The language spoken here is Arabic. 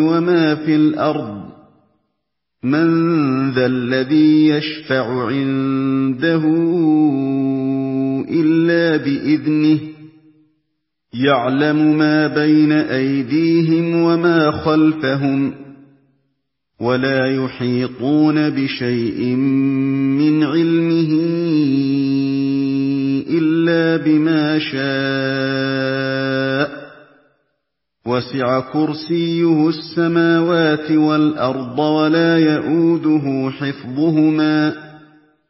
وما في الأرض من ذا الذي يشفع عنده إلا بإذنه يعلم ما بين أيديهم وما خلفهم ولا يحيطون بشيء من علمه إلا بما شاء وسع كرسيه السماوات والأرض ولا يئوده حفظهما